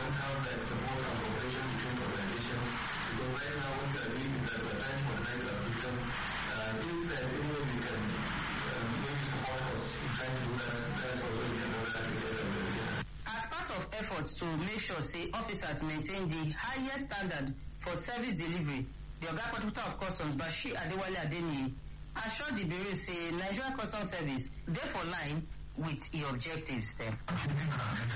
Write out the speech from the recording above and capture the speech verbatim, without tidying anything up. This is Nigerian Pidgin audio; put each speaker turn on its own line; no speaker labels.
have that support and cooperation between organizations. Because right now what we are doing is that we are trying to organize our system. Uh, if there's any way we can um, maybe support us in trying to do that, that's what we can do that together.
As part of efforts to make sure say officers maintain the highest standard for service delivery, the Oga Protocol of Customs Bashir Adewale Adeniyi assured the Bureau say Nigerian Customs Service dey for line with e objectives dem.